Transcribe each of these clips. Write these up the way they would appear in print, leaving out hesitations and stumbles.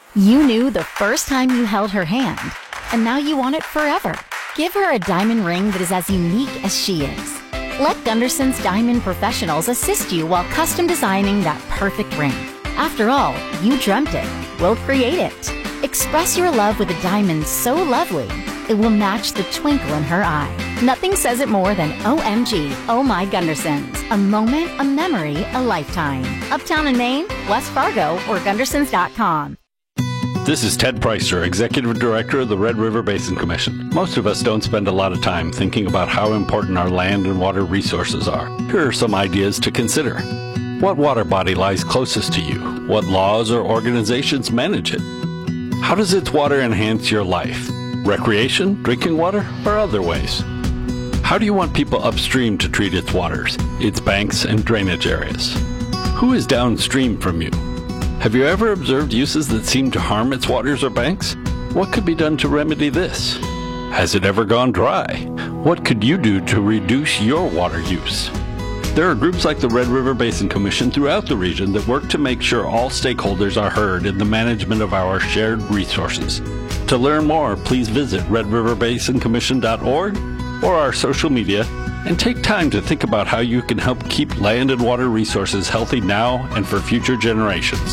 You knew the first time you held her hand, and now you want it forever. Give her a diamond ring that is as unique as she is. Let Gunderson's Diamond Professionals assist you while custom designing that perfect ring. After all, you dreamt it. We'll create it. Express your love with a diamond so lovely, it will match the twinkle in her eye. Nothing says it more than OMG, Oh My Gundersons. A moment, a memory, a lifetime. Uptown in Maine, West Fargo, or Gundersons.com. This is Ted Preister, Executive Director of the Red River Basin Commission. Most of us don't spend a lot of time thinking about how important our land and water resources are. Here are some ideas to consider. What water body lies closest to you? What laws or organizations manage it? How does its water enhance your life? Recreation, drinking water, or other ways? How do you want people upstream to treat its waters, its banks and drainage areas? Who is downstream from you? Have you ever observed uses that seem to harm its waters or banks? What could be done to remedy this? Has it ever gone dry? What could you do to reduce your water use? There are groups like the Red River Basin Commission throughout the region that work to make sure all stakeholders are heard in the management of our shared resources. To learn more, please visit redriverbasincommission.org or our social media, and take time to think about how you can help keep land and water resources healthy now and for future generations.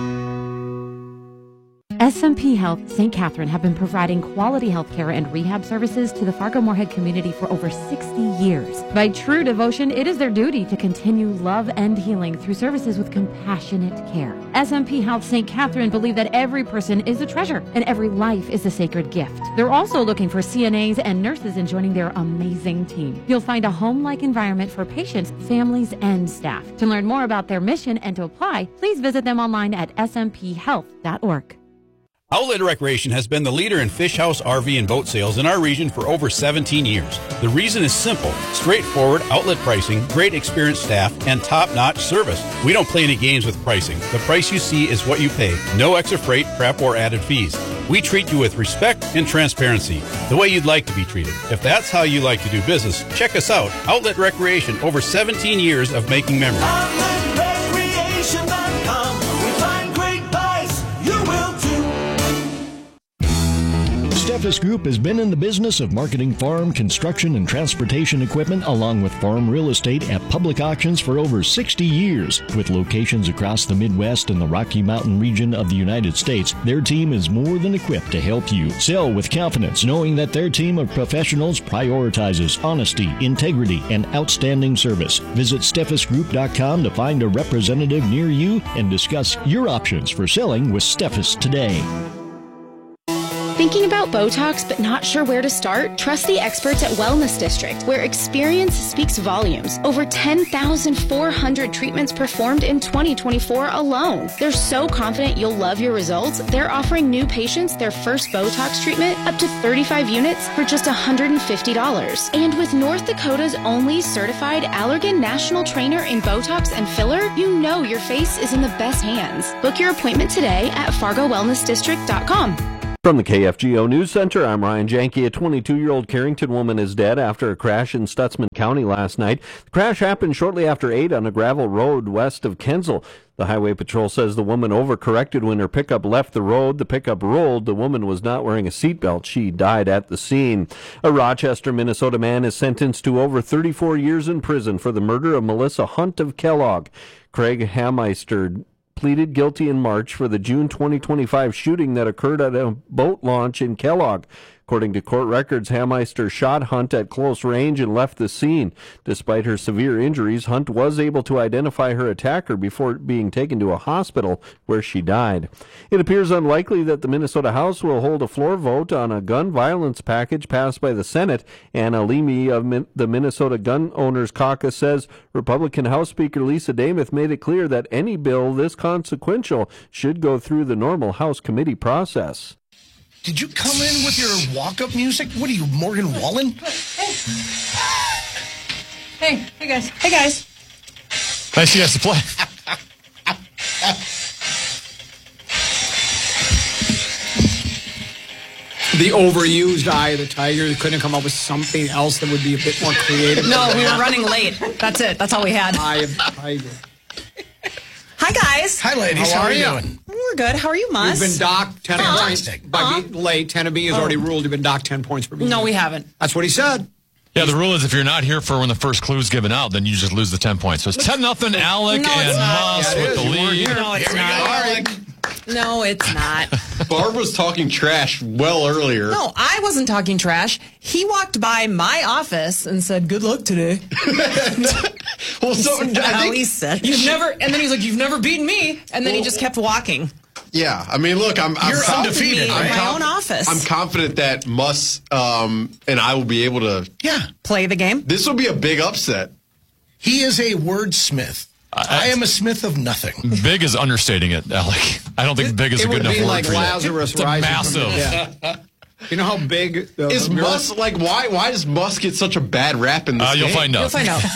SMP Health St. Catherine have been providing quality health care and rehab services to the Fargo-Moorhead community for over 60 years. By true devotion, it is their duty to continue love and healing through services with compassionate care. SMP Health St. Catherine believe that every person is a treasure and every life is a sacred gift. They're also looking for CNAs and nurses in joining their amazing team. You'll find a home-like environment for patients, families, and staff. To learn more about their mission and to apply, please visit them online at smphealth.org. Outlet Recreation has been the leader in fish house, RV, and boat sales in our region for over 17 years. The reason is simple: straightforward outlet pricing, great experienced staff, and top-notch service. We don't play any games with pricing. The price you see is what you pay. No extra freight, prep, or added fees. We treat you with respect and transparency, the way you'd like to be treated. If that's how you like to do business, check us out. Outlet Recreation, over 17 years of making memories. OutletRecreation.com. We find great buys. You will too. Steffes Group has been in the business of marketing farm, construction, and transportation equipment along with farm real estate at public auctions for over 60 years. With locations across the Midwest and the Rocky Mountain region of the United States, their team is more than equipped to help you sell with confidence, knowing that their team of professionals prioritizes honesty, integrity, and outstanding service. Visit SteffesGroup.com to find a representative near you and discuss your options for selling with Steffes today. Thinking about Botox but not sure where to start? Trust the experts at Wellness District, where experience speaks volumes. Over 10,400 treatments performed in 2024 alone. They're so confident you'll love your results, they're offering new patients their first Botox treatment up to 35 units for just $150. And with North Dakota's only certified Allergan National Trainer in Botox and filler, you know your face is in the best hands. Book your appointment today at FargoWellnessDistrict.com. From the KFGO News Center, I'm Ryan Janke. A 22-year-old Carrington woman is dead after a crash in Stutsman County last night. The crash happened shortly after 8 on a gravel road west of Kensal. The Highway Patrol says the woman overcorrected when her pickup left the road. The pickup rolled. The woman was not wearing a seatbelt. She died at the scene. A Rochester, Minnesota man is sentenced to over 34 years in prison for the murder of Melissa Hunt of Kellogg. Craig Hameister pleaded guilty in March for the June 2025 shooting that occurred at a boat launch in Kellogg. According to court records, Hameister shot Hunt at close range and left the scene. Despite her severe injuries, Hunt was able to identify her attacker before being taken to a hospital where she died. It appears unlikely that the Minnesota House will hold a floor vote on a gun violence package passed by the Senate. Anna Leamy of the Minnesota Gun Owners Caucus says Republican House Speaker Lisa Dameth made it clear that any bill this consequential should go through the normal House committee process. Did you come in with your walk-up music? What are you, Morgan Wallen? Hey guys. Hey, guys. Nice you guys to play. The overused Eye of the Tiger. They couldn't come up with something else that would be a bit more creative. No, we were running late. That's it. That's all we had. Eye of the Tiger. Hi, guys. Hi, ladies. How are you doing? We're we're good. How are you, Mus? You've been docked 10 points. By being late, Tennessee has already ruled you've been docked 10 points for being No, late. we haven't. That's what he said. Yeah, the rule is if you're not here for when the first clue's given out, then you just lose the 10 points. So it's 10-0 Alec No, it's and not. Mus Yeah, it with is. the You weren't lead. here. No, it's not. No, it's not. Barb was talking trash well earlier. No, I wasn't talking trash. He walked by my office and said, "Good luck today." Well, so I think he said, "You've never," and then he's like, "You've never beaten me," and then he just kept walking. Yeah, I mean, look, I'm undefeated, I'm right? My own office. I'm confident that Mus and I will be able to play the game. This will be a big upset. He is a wordsmith. I am a smith of nothing. Big is understating it, Alec. I don't think big is a good enough It would be word like for Lazarus you. It's a rising massive. from the You know how big Is Mus like? Why does Mus get such a bad rap in this game? You'll find out. You'll find out.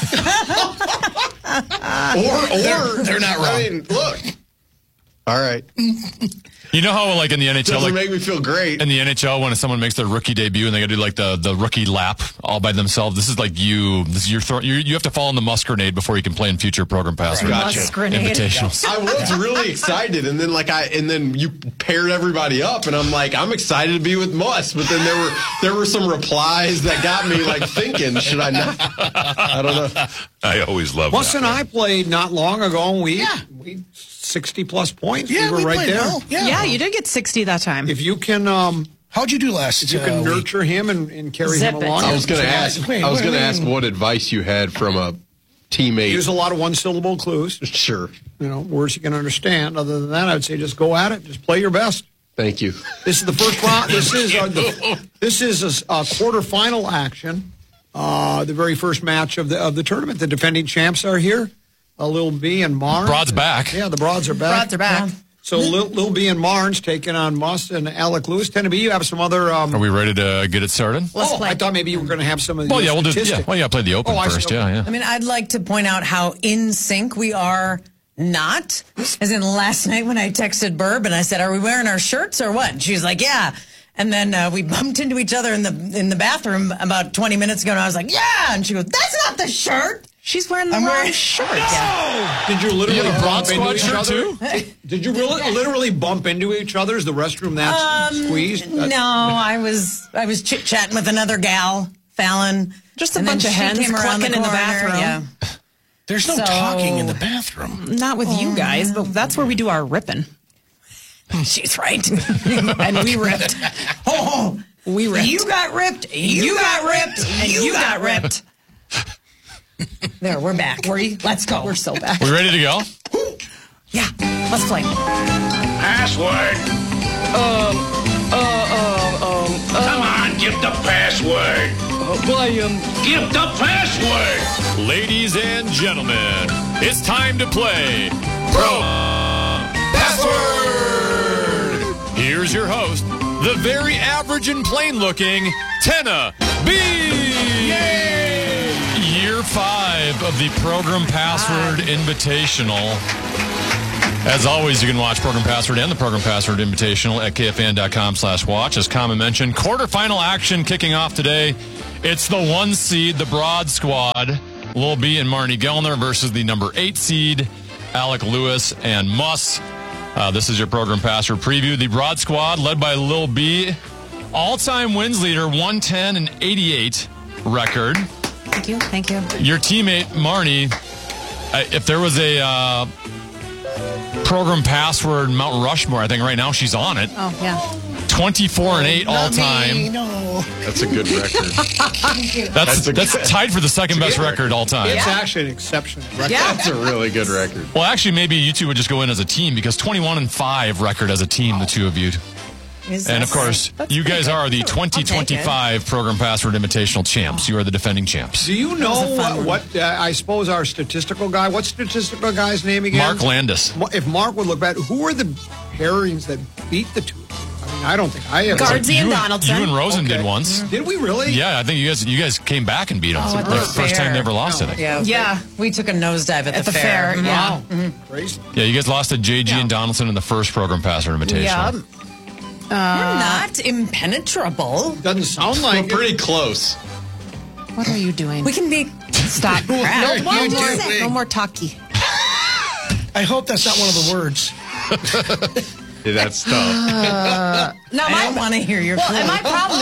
Or they're not wrong. I mean, look. All right. You know how, like, in the NHL, Doesn't make me feel great. In the NHL, when someone makes their rookie debut and they got to do like the rookie lap all by themselves, this is like you. This is you have to fall in the Mus grenade before you can play in future program password invitationals. I was really excited, and then you paired everybody up, and I'm like, I'm excited to be with Mus, but then there were some replies that got me like thinking, should I not? I don't know. I always love Mus that. and I played not long ago, and we 60-plus points. Yeah, we were right played there. well. Yeah, you did get 60 that time. If you can, how'd you do last? If you can week? nurture him and carry Zip him it. along. I was going to ask. I was going to ask what advice you had from a teammate. Use a lot of one-syllable clues. Sure. You know, words you can understand. Other than that, I would say just go at it. Just play your best. Thank you. This is the first round. This is a quarterfinal action. The very first match of the tournament. The defending champs are here. Lil B and Marnes. Broad's back. Yeah, the Broads are back. Broads are back. So Lil B and Marnes taking on Mus and Alec Lewis. Tennessee, you have some other. Are we ready to get it started? I thought maybe you were going to have some of the. Well, yeah, we'll just play the open first. Yeah. I mean, I'd like to point out how in sync we are. Not as in last night when I texted Burb and I said, "Are we wearing our shirts or what?" And she's like, "Yeah." And then we bumped into each other in the bathroom about 20 minutes ago, and I was like, "Yeah," and she goes, "That's not the shirt." She's wearing the wrong shirt. Yeah. Did you literally have a Broad bump into Squad each shirt other? Did you really literally bump into each other? Is the restroom that squeezed? No, I was chit chatting with another gal, Fallon. Just a bunch of hens clucking in the bathroom. Yeah. There's no talking in the bathroom. Not with you guys, but that's where we do our ripping. She's right. And we ripped. Oh, we ripped. You got ripped. You got ripped. And you got ripped. There, we're back. Let's go. We're so back. We ready to go? Yeah, let's play. Password. Come on, give the password. Give the password. Ladies and gentlemen, it's time to play Pro Password. Here's your host, the very average and plain-looking Tenna B. Yay! Year 5 of the Program Password Invitational. As always, you can watch Program Password and the Program Password Invitational at KFN.com/watch. As Common mentioned, quarterfinal action kicking off today. It's the 1 seed, the Broad Squad, Lil B and Marnie Gellner versus the number 8 seed, Alec Lewis and Mus. This is your Program Password preview. The Broad Squad, led by Lil B, all-time wins leader, 110-88 record. Thank you. Your teammate, Marnie, if there was a Program Password Mount Rushmore, I think right now she's on it. Oh, yeah. 24-8 all time. No. That's a good record. That's tied for the second best record all time. It's actually an exceptional record. Yeah. That's a really good record. Well, actually, maybe you two would just go in as a team because 21-5 record as a team, the two of you. And of course, you guys are the 2025 Program Password Invitational champs. You are the defending champs. Do you know what I suppose our statistical guy, what's statistical guy's name again? Mark Landis. If Mark would look back, who are the pairings that beat the two? I mean, I don't think I ever. Guardsy and Donaldson. You and Rosen did once. Did we really? Yeah, I think you guys came back and beat them. at the the first time they ever lost, I think. Yeah. We took a nosedive at the fair. Yeah. Wow. Crazy. Yeah, you guys lost to JG and Donaldson in the first Program Password Invitational. We're not impenetrable. Doesn't sound like We're pretty close. What are you doing? We can be. Stop. What No are you more. doing? No more talkie. I hope that's not one of the words. Yeah, that's tough. I don't want to hear your clue. And my problem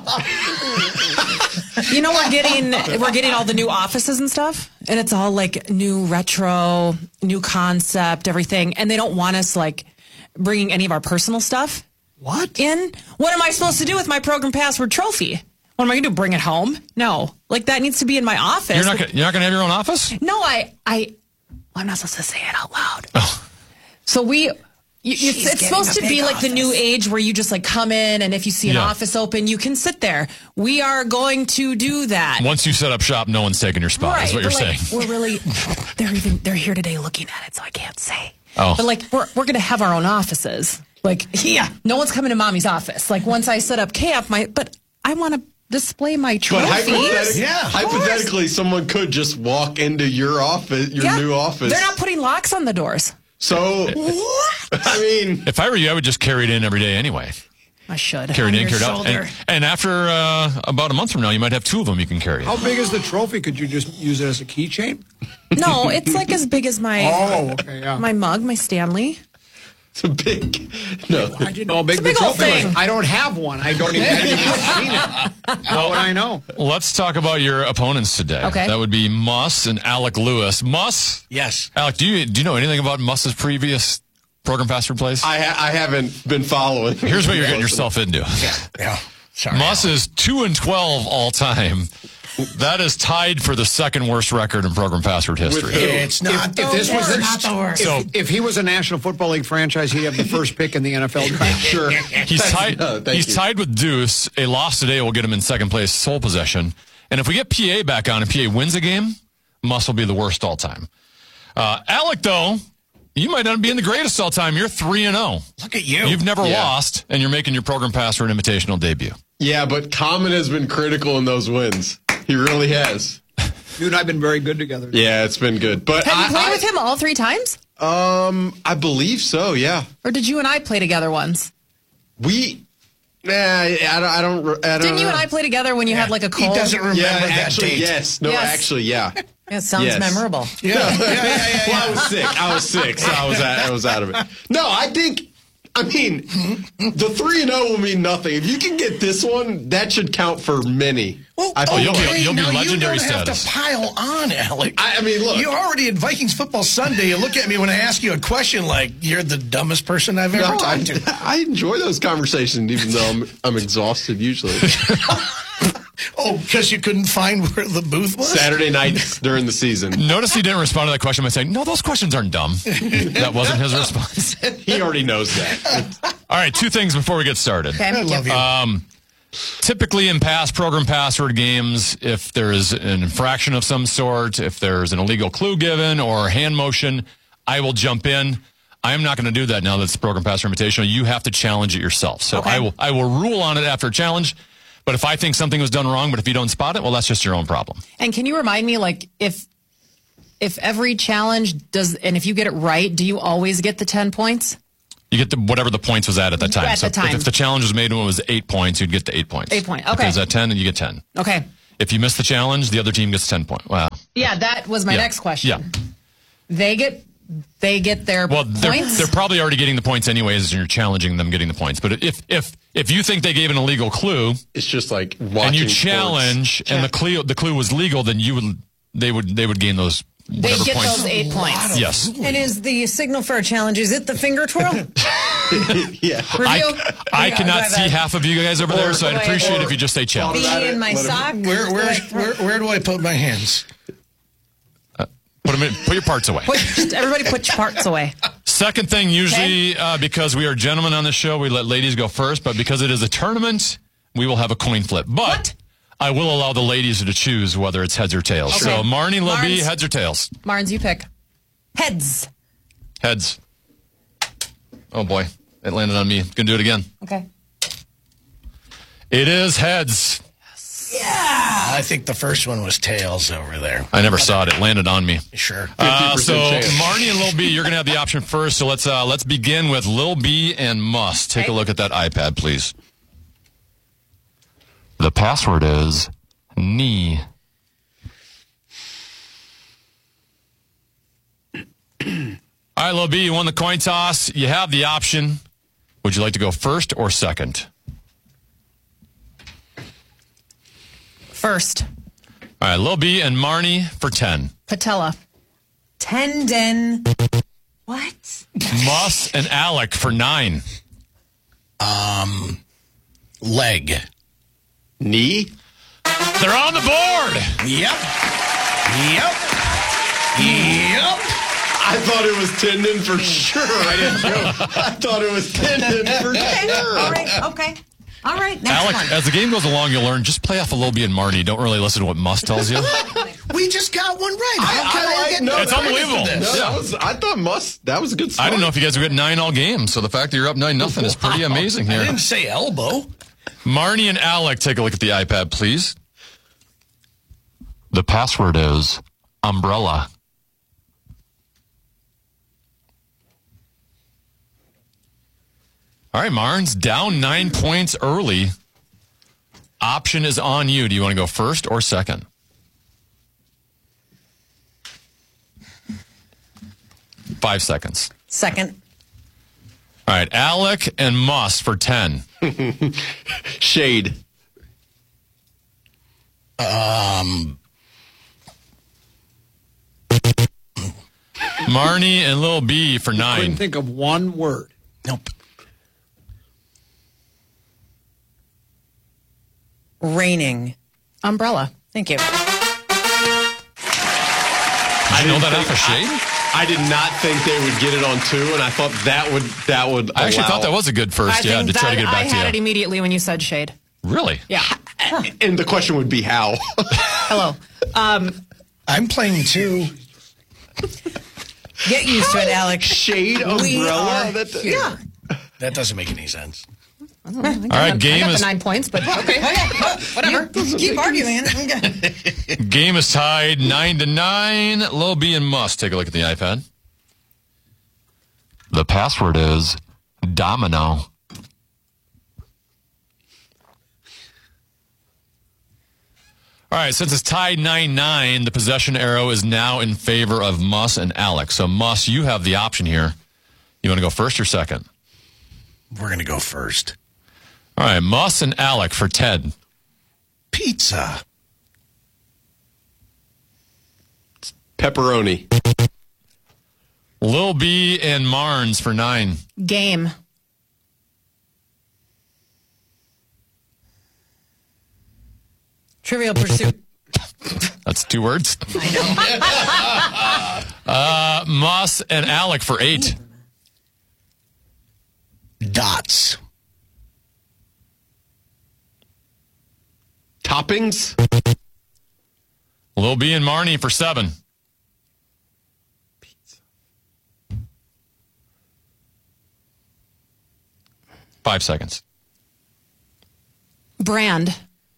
is, we're getting all the new offices and stuff, and it's all like new retro, new concept, everything, and they don't want us like bringing any of our personal stuff. What? What am I supposed to do with my program password trophy? What am I going to do? Bring it home? No. Like, that needs to be in my office. You're not going to have your own office? No, I'm not supposed to say it out loud. Oh. So it's supposed to be like the new age where you just like come in, and if you see an office open, you can sit there. We are going to do that. Once you set up shop, no one's taking your spot, is what you're saying. We're really, they're here today looking at it, so I can't say. Oh. But like, we're going to have our own offices. Like, no one's coming to mommy's office. Like, once I set up camp, but I want to display my trophies. But hypothetically, someone could just walk into your office, your new office. They're not putting locks on the doors. So, I mean, if I were you, I would just carry it in every day anyway. I should. Carry it in, carry it out. And after about a month from now, you might have two of them you can carry. How big is the trophy? Could you just use it as a keychain? No, it's like as big as my my mug, my Stanley. It's a big. No, I didn't know how big the trophy was. I don't have one. I don't even have seen it. How would I know? Let's talk about your opponents today. Okay. That would be Muss and Alec Lewis. Muss? Yes. Alec, do you know anything about Muss's previous program password plays? I haven't been following. Here's what you're getting yourself into. Yeah. Sorry. Muss is 2-12 all time. That is tied for the second worst record in program password history. It's not If this was the worst. So if he was a National Football League franchise, he'd have the first pick in the NFL draft. Sure. He's tied with Deuce. A loss today will get him in second place, sole possession. And if we get PA back on and PA wins a game, Muss will be the worst all time. Alec, though, you might not be in the greatest all time. You're 3-0. Look at you. You've never lost, and you're making your program password invitational debut. Yeah, but Common has been critical in those wins. He really has. You and I have been very good together. Yeah, it's been good. But have you played with him all 3 times? I believe so. Yeah. Or did you and I play together once? I don't. Didn't you and I play together when you had like a cold? He doesn't remember that date. Yes. No, actually, yeah. It sounds memorable. Yeah. Well, I was sick. So I was out of it. No, I mean, the 3-0 will mean nothing. If you can get this one, that should count for many. Well, you'll be legendary you don't status. Have to pile on, Alec. I mean, look. You're already at Vikings Football Sunday. You look at me when I ask you a question like, you're the dumbest person I've ever talked to. I enjoy those conversations, even though I'm exhausted usually. Oh, because you couldn't find where the booth was? Saturday nights during the season. Notice he didn't respond to that question by saying, no, those questions aren't dumb. That wasn't his response. He already knows that. All right, 2 things before we get started. Okay. I love you. Typically in past program password games, if there is an infraction of some sort, if there's an illegal clue given or hand motion, I will jump in. I am not going to do that now that it's program password invitational. You have to challenge it yourself. So I will rule on it after a challenge. But if I think something was done wrong, but if you don't spot it, well, that's just your own problem. And can you remind me, like, if every challenge does, and if you get it right, do you always get the 10 points? You get whatever the points was at that time. At the time. If the challenge was made when it was 8 points, you'd get the 8 points. 8 points. If Okay. it was at 10, then you get 10. Okay. If you miss the challenge, the other team gets 10 points. Wow. Yeah, that was my next question. Yeah. They get their points? They're probably already getting the points anyways, and you're challenging them getting the points. But if you think they gave an illegal clue, it's just like watching and you sports. challenge, and the clue was legal, then they would gain those. They get points. those 8 points. Yes. And is the signal for a challenge, is it the finger twirl? Yeah. I cannot see half of you guys over there, so I'd appreciate if you just say challenge. Be in my sock? Where do I put my hands? Put your parts away. Everybody put your parts away. Second thing, usually because we are gentlemen on the show, we let ladies go first, but because it is a tournament, we will have a coin flip. But I will allow the ladies to choose whether it's heads or tails. Okay. So Marnie, Libby, Marnes. heads or tails? Marnes, you pick. Heads. Heads. Oh boy, it landed on me. Gonna do it again. Okay. It is heads. Yeah. I think the first one was tails over there. I never saw it. It landed on me. Sure. So Marnie and Lil B, you're gonna have the option first. So let's begin with Lil B and Muss. Take a look at that iPad, please. The password is knee. All right, Lil B, you won the coin toss. You have the option. Would you like to go first or second? First. All right, Lil B and Marnie for 10. Patella. Tendon. What? Muss and Alec for 9. Leg. Knee? They're on the board. Yep. I thought it was tendon for sure. I didn't joke. I thought it was tendon for sure. All right. Next Alec, one. as the game goes along, you'll learn just play off of Lil B and Marnie. Don't really listen to what Muss tells you. We just got one right. It's unbelievable. No, I thought that was a good start. I don't know if you guys have got 9 all game, so the fact that you're up 9-0 is pretty amazing here. I didn't say elbow. Marnie and Alec, take a look at the iPad, please. The password is umbrella. All right, Marnes, down 9 points early. Option is on you. Do you want to go first or second? Five seconds. Second. All right, Alec and Muss for 10. Shade. Marnie and Lil B for 9. Couldn't think of one word. Nope. Raining. Umbrella. Thank you. I know that off a shade. I did not think they would get it on 2, and I thought that would. I actually thought that was a good first. I To try to get it back I to had it you. immediately when you said shade. Really? Yeah. And the question would be how. Hello. I'm playing 2. Get used to it, Alex. Shade umbrella. Yeah. That doesn't make any sense. All right, game I got is- the 9 points, but okay. Whatever. Keep arguing. Game is tied 9-9. Lil B and Muss, take a look at the iPad. The password is domino. All right, since it's tied 9-9, the possession arrow is now in favor of Muss and Alex. So, Muss, you have the option here. You want to go first or second? We're going to go first. All right, Muss and Alec for 10. Pizza. Pepperoni. Lil B and Marnes for 9. Game. Trivial Pursuit. That's 2 words. Muss and Alec for 8. Dots. Toppings. Lil B and Marnie for 7. Pizza. 5 seconds. Brand.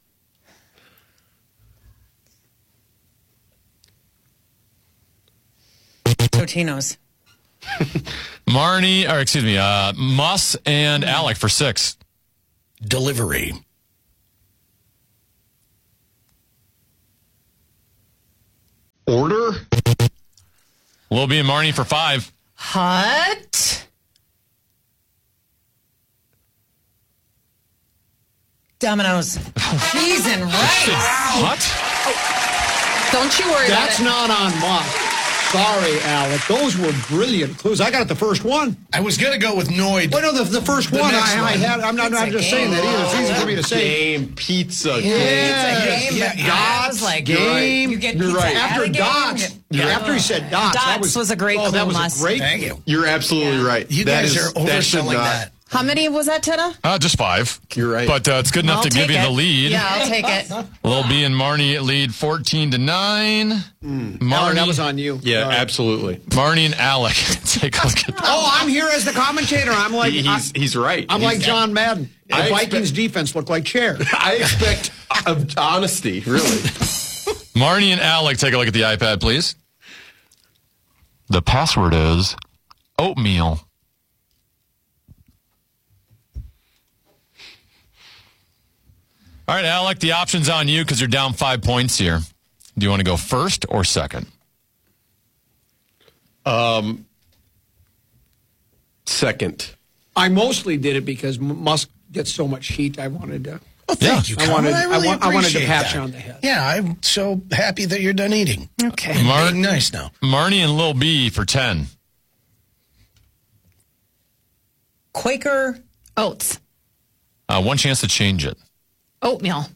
Totino's. Muss and Alec for 6. Delivery. Order. Lil B and Marnie for 5. Hut. Domino's. Cheese and rice. What? Don't you worry That's about it. not on Musk. Sorry, Alec. Those were brilliant clues. I got it the first one. I was going to go with Noid. Well, no, the first The one next I one. had. I'm not just saying that either. It's easy for me to say. Game. Pizza. Yeah. Game. Yeah. Dots. Like Game. You get You're pizza right. at After a game. dots, after he said dots, that Dots was a great that clue, was Musk. a great. Thank you. You're absolutely right. You That guys is- are that should overselling not- that. How many was that, Tina? Just 5. You're right. But it's good enough I'll to give take you it. the lead. Yeah, I'll take it. Lil B and Marnie lead 14-9. Alec, Marnie, that was on you. Yeah, All right. absolutely. Marnie and Alec. Take a look at that. Oh, I'm here as the commentator. I'm like He's right. I'm like John Madden. The I Vikings defense looked like chairs. I expect honesty, really. Marnie and Alec, take a look at the iPad, please. The password is oatmeal. All right, Alec, the option's on you because you're down 5 points here. Do you want to go first or second? Second. I mostly did it because Musk gets so much heat. I wanted to. Well, thank you, I Colin. wanted, I really I wanted to appreciate pat that. you on the head. Yeah, I'm so happy that you're done eating. Okay. And being nice now. Marnie and Lil B for 10. Quaker Oats. One chance to change it. Oatmeal.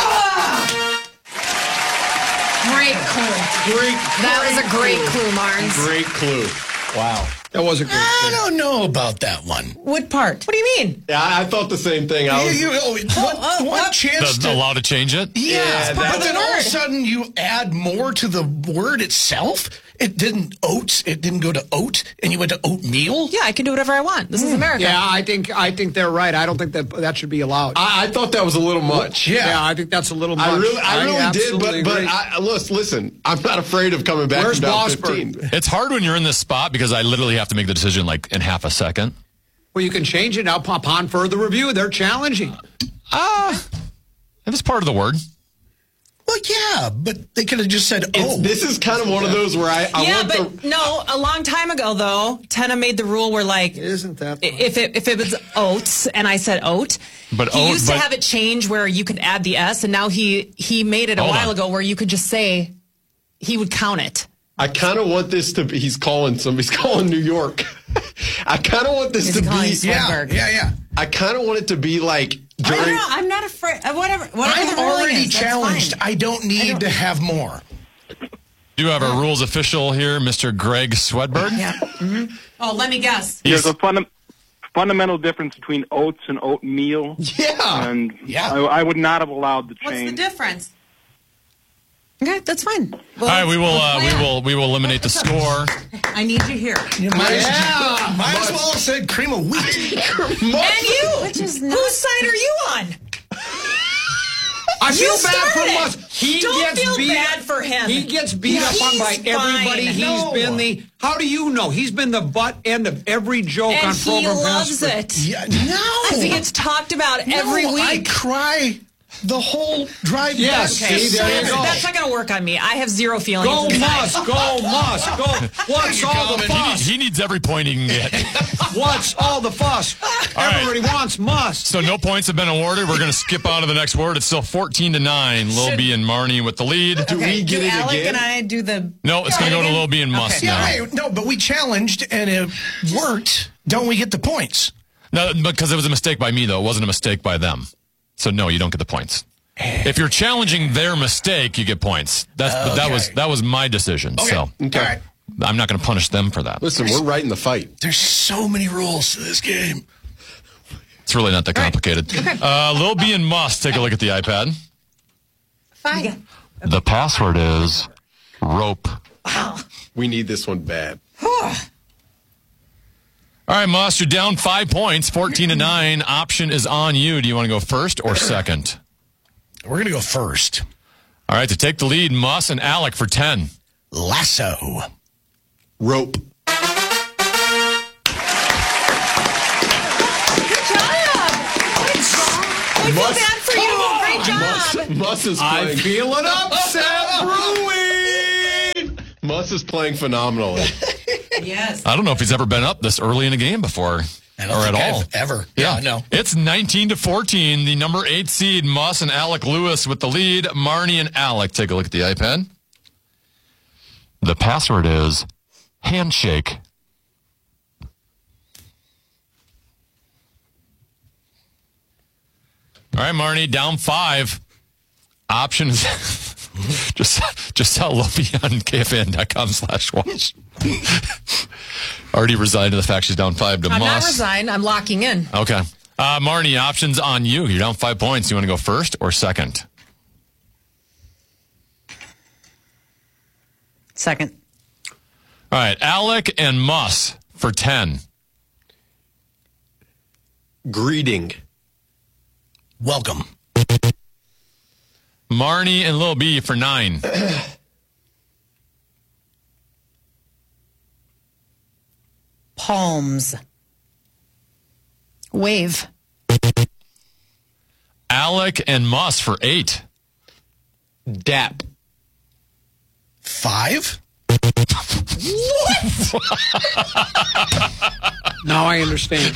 Great clue. That was a great clue, Marnes. Great clue. Wow. That was a great I don't know about that one. What part? What do you mean? Yeah, I thought the same thing. I was, One chance to... Allowed to change it? Yeah, part but of the then all of a word. sudden you add more to the word itself. It didn't oats. It didn't go to oat, and you went to oatmeal. Yeah, I can do whatever I want. This is America. Yeah, I think they're right. I don't think that should be allowed. I thought that was a little much. Yeah, I think that's a little much. I really did, but agree. listen, I'm not afraid of coming back Where's from down Blossberg? 15. It's hard when you're in this spot because I literally have to make the decision like in half a second. Well, you can change it now upon further review. They're challenging. It was part of the word. Well, yeah, but they could have just said, This is kind of one of those where I Yeah, want but no, a long time ago, though, Tenna made the rule where, like, isn't that if it was oats and I said oat, but he used to have it change where you could add the S, and now he made it a while ago where you could just say he would count it. I kind of want this to be. He's calling New York. I kind of want this to be. Yeah. I kind of want it to be like during. I'm not afraid. Whatever I'm the ruling already is, that's challenged. fine. I don't need to have more. Do you have a rules official here, Mr. Greg Swedberg? Yeah. Mm-hmm. Oh, let me guess. There's a fundamental difference between oats and oatmeal. Yeah. And I would not have allowed the What's the change. difference? Okay, that's fine. All right, we will eliminate the score. I need you here. You might as well have said cream of wheat. And you! Which is Whose side are you on? I feel You bad for started. Musk. He Don't gets feel beat bad for him. He gets beat up on by He's everybody. fine. He's No. been the. How do you know? He's been the butt end of every joke And on he program. loves Passport. it. Yeah, no. Because he gets talked about every week. I cry the whole drive Yes, back. see, there you go. That's not going to work on me. I have zero feelings. Go inside. Musk, go Musk, go. What's all the fuss? He needs every point he can get. What's all the fuss? right. Everybody wants Musk. So no points have been awarded. We're going to skip on to the next word. It's still 14-9. Lil B and Marnie with the lead. Do we get it Alec again? and I do the... No, it's going to go to Lil B and Musk now. Yeah, wait, no, but we challenged and it worked. Don't we get the points? No, because it was a mistake by me, though. It wasn't a mistake by them. So no, you don't get the points. If you're challenging their mistake, you get points. That was my decision. Okay. So All right. I'm not going to punish them for that. Listen, we're right in the fight. There's so many rules to this game. It's really not that complicated. Lil B and Musk, take a look at the iPad. Fine. The password is rope. We need this one bad. All right, Musk, you're down 5 points, 14-9. Option is on you. Do you want to go first or second? We're going to go first. All right, to take the lead, Musk and Alec for 10. Lasso. Rope. I feel bad for you. Great job. Muss is I'm playing. feeling upset, brewing. Muss is playing phenomenally. Yes. I don't know if he's ever been up this early in a game before. I don't or think at all. I've ever. Yeah, no. It's 19-14. The number 8 seed, Muss and Alec Lewis with the lead. Marnie and Alec, take a look at the iPad. The password is handshake. All right, Marnie, down 5. Options. just tell Lopi on KFN.com/watch. Already resigned to the fact she's down 5 to I'm not Muss. resigned. I'm locking in. Okay. Marnie, options on you. You're down 5 points. You want to go first or second? Second. All right. Alec and Muss for 10. Greeting. Welcome. Marnie and Lil B for 9. Palms. Wave. Alec and Muss for 8. Dap. 5? Now I understand.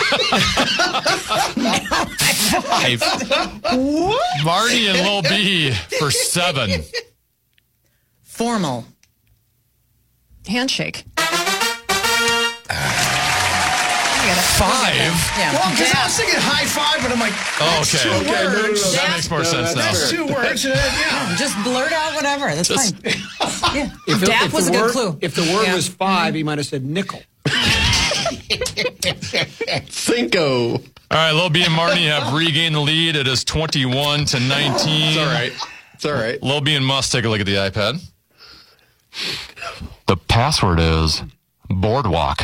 5. Marty and Lil B for 7. Formal. Handshake. 5. Yeah. Well, because I was thinking high five, but I'm like, that's Okay. two words. That makes more sense now. That's 2 words. Yeah. Just blurt out whatever. That's fine. Yeah. Dap was a good clue. If the word was 5, he might have said nickel. Cinco. All right, Lil B and Marty have regained the lead. It is 21 to 19. It's all right. It's all right. Lil B and Must, take a look at the iPad. The password is Boardwalk.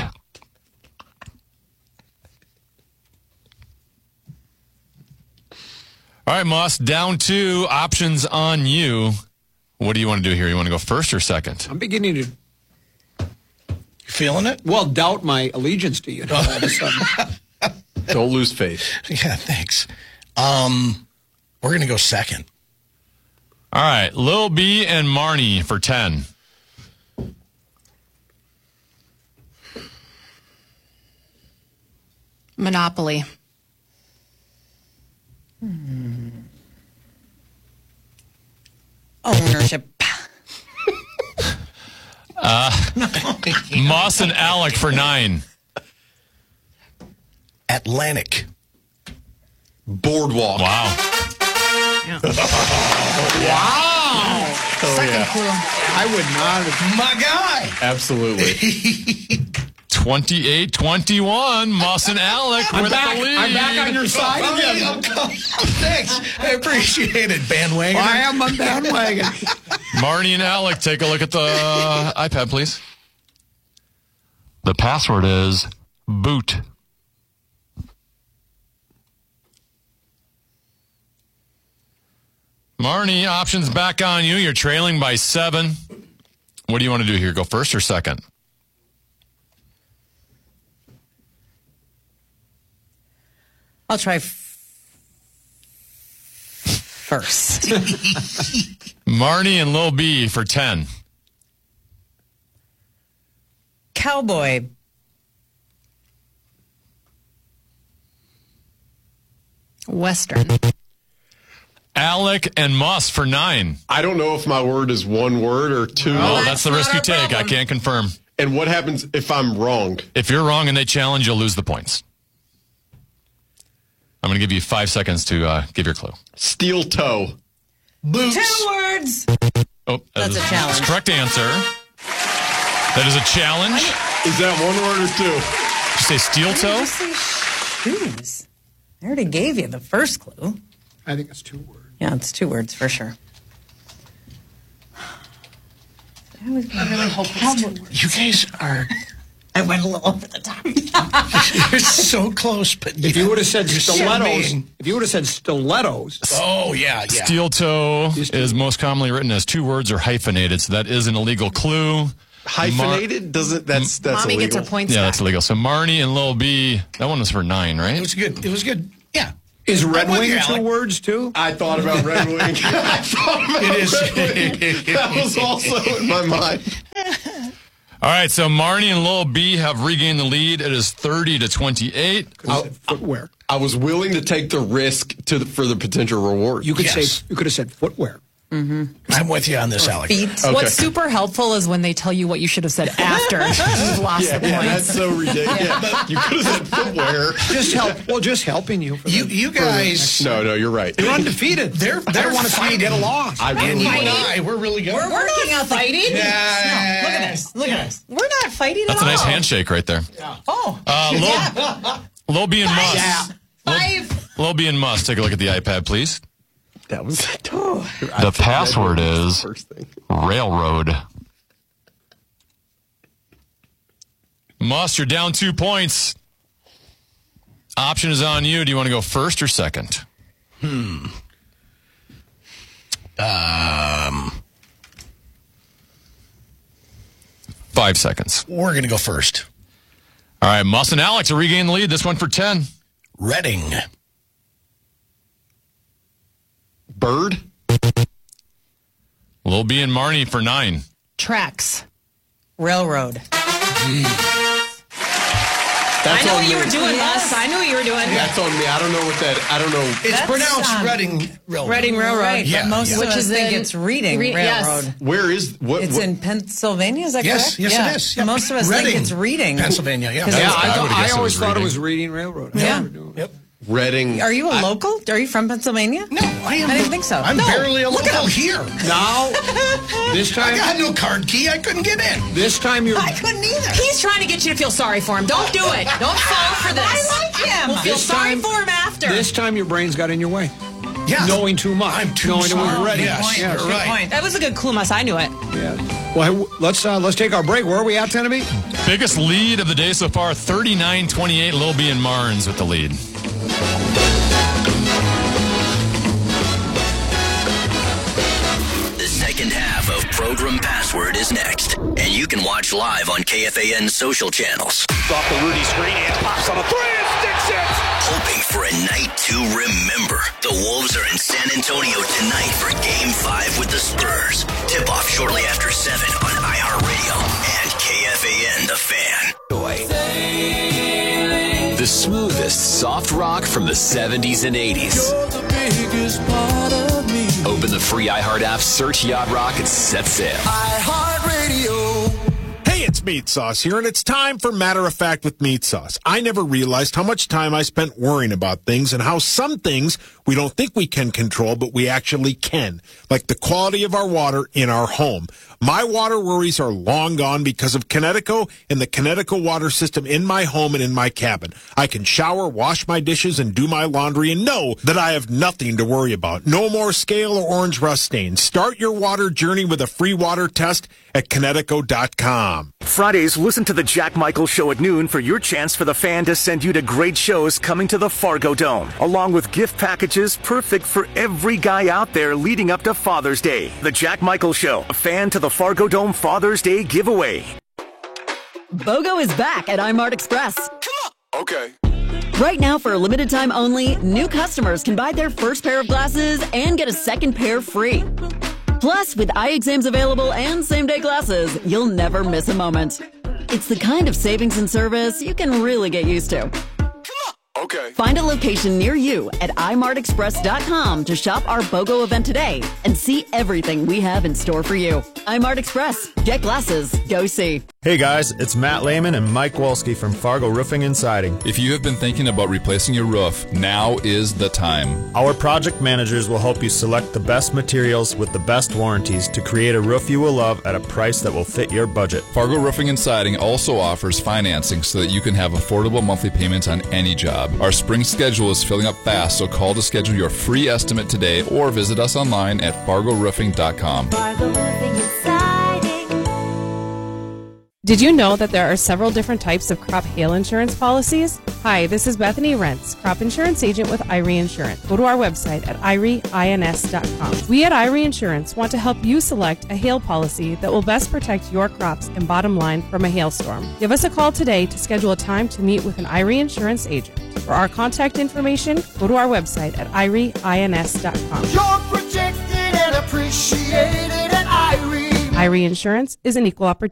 All right, Moss, down 2. Options on you. What do you want to do here? You want to go first or second? I'm beginning to Feeling it? well doubt my allegiance to you all of a sudden. Don't lose faith. Yeah, thanks. We're going to go second. All right, Lil B and Marnie for 10. Monopoly. Ownership. Moss and Alec for 9. Atlantic. Boardwalk. Wow. Wow! Second clue. I would not have. My guy. Absolutely. 28-21. Moss and Alec with the lead. I'm back on your side again. Thanks. I appreciate it, bandwagon. I am a bandwagon. Marnie and Alec, take a look at the iPad, please. The password is boot. Marnie, options back on you. You're trailing by 7. What do you want to do here? Go first or second? I'll try first. Marnie and Lil B for 10. Cowboy. Western. Alec and Moss for 9. I don't know if my word is 1 word or 2. Oh, that's the risk you take. I can't confirm. And what happens if I'm wrong? If you're wrong and they challenge, you'll lose the points. I'm going to give you 5 seconds to give your clue. Steel toe. Boots. 2 words. Oh, That's a challenge. Correct answer. That is a challenge. Is that 1 word or 2? Did you say steel toe? Shoes. I already gave you the first clue. I think it's 2 words. Yeah, it's 2 words for sure. I was really hoping it's 2 words. You guys are. I went a little over the top. You're so close, but If you would have said you're stilettos, mean. if you would have said stilettos, Oh, yeah. Steel toe is most commonly written as 2 words or hyphenated, so that is an illegal clue. Hyphenated? That's Mommy illegal. gets her points Yeah, back. that's illegal. So Marnie and Lil B, that one was for 9, It right? was good. It was good. Yeah. is Red I'm with Wing you, 2 Alec. words too? I thought about Red Wing. I thought about It is. Red Wing. That was also in my mind. All right, so Marnie and Lil B have regained the lead. It is 30-28. Footwear. I was willing to take the risk for the potential reward. You could Yes. say you could have said footwear. I'm with you on this, Alec. Feet. Okay. What's super helpful is when they tell you what you should have said after you've lost Yeah, the yeah, points. that's so ridiculous. Yeah, you could have said footwear. Just help. Well, just helping you. For You guys, No, you're right. you're undefeated. they're I don't want to see you fighting. get a loss. I And really you and I, we're really good. We're working out fighting. Yeah. Look at this. Look at this. We're not fighting That's a at nice all. handshake right there. Oh. Lil B and Must. Yeah. 5. Lil B and Must, take a look at the iPad, please. That was The password is railroad. Must, you're down 2 points. Option is on you. Do you want to go first or second? 5 seconds. We're going to go first. All right, Must and Alex are regain the lead. This one for 10. Reading. Bird. Lil B and Marnie for 9. Tracks. Railroad. I know what you were doing, Bus. I knew what you were doing. That's on me. I don't know what that. I don't know. It's pronounced Reading Railroad. Reading Railroad. Right, Yeah, but most yeah. of Which us is think in- it's Reading Railroad. Yes. Where is what? It's in Pennsylvania, is that Yes, correct? yes, it is. Yep. Most of us Reading, think it's Reading. Pennsylvania, yeah. 'Cause Yeah, it's- I always thought it was Reading Railroad. Yeah. Yep. Reading. Are you a local? Are you from Pennsylvania? No, I am. I didn't think so. I'm No. barely a local here. Now, this I time, got no card key. I couldn't get in. this time you're. I couldn't either. He's trying to get you to feel sorry for him. Don't do it. Don't fall for this. I like him. We'll feel This sorry time- for him after. This time your brain's got in your way. Yeah. Knowing too much. I'm too knowing smart. that we're ready. Yes, Yes. you're right. That was a good clue, Mus. I knew it. Yeah. Well, let's take our break. Where are we at, Tenemy? Biggest lead of the day so far, 39-28. Lil B and Marnes with the lead. The second half of Program Password is next, and you can watch live on KFAN's social channels. Off the Rudy screen and pops on a three and sticks it. Hoping for a night to remember. The Wolves are in San Antonio tonight for Game 5 with the Spurs. Tip-off shortly after 7 on iHeartRadio and KFAN The Fan. The smoothest soft rock from the 70s and 80s. Open the free iHeart app, search Yacht Rock, and set sail. iHeartRadio. Hey, it's Meat Sauce here, and it's time for Matter of Fact with Meat Sauce. I never realized how much time I spent worrying about things and how some things we don't think we can control, but we actually can, like the quality of our water in our home. My water worries are long gone because of Connecticut and the Connecticut water system in my home and in my cabin. I can shower, wash my dishes, and do my laundry and know that I have nothing to worry about. No more scale or orange rust stains. Start your water journey with a free water test at Connecticut.com. Fridays, listen to the Jack Michaels Show at noon for your chance for the Fan to send you to great shows coming to the Fargo Dome, along with gift packages perfect for every guy out there leading up to Father's Day. The Jack Michaels Show, a Fan to the Fargo Dome Father's Day giveaway. BOGO is back at iMart Express. Okay. Right now, for a limited time only, new customers can buy their first pair of glasses and get a second pair free. Plus, with eye exams available and same-day glasses, you'll never miss a moment. It's the kind of savings and service you can really get used to. Okay. Find a location near you at imartexpress.com to shop our BOGO event today and see everything we have in store for you. iMart Express. Get glasses. Go see. Hey guys, it's Matt Lehman and Mike Wolski from Fargo Roofing and Siding. If you have been thinking about replacing your roof, now is the time. Our project managers will help you select the best materials with the best warranties to create a roof you will love at a price that will fit your budget. Fargo Roofing and Siding also offers financing so that you can have affordable monthly payments on any job. Our spring schedule is filling up fast, so call to schedule your free estimate today or visit us online at fargoroofing.com. Fargo Roofing and Siding. Did you know that there are several different types of crop hail insurance policies? Hi, this is Bethany Rentz, crop insurance agent with Irie Insurance. Go to our website at irieins.com. We at Irie Insurance want to help you select a hail policy that will best protect your crops and bottom line from a hailstorm. Give us a call today to schedule a time to meet with an Irie Insurance agent. For our contact information, go to our website at irieins.com. You're protected and appreciated at Irie. Irie Insurance is an equal opportunity